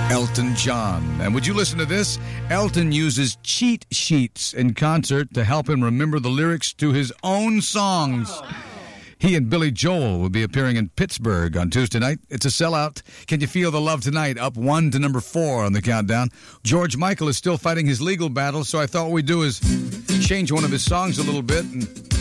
Elton John. And would you listen to this? Elton uses cheat sheets in concert to help him remember the lyrics to his own songs. He and Billy Joel will be appearing in Pittsburgh on Tuesday night. It's a sellout. Can You Feel the Love Tonight? Up 1 to number 4 on the countdown. George Michael is still fighting his legal battle, so I thought what we'd do is change one of his songs a little bit and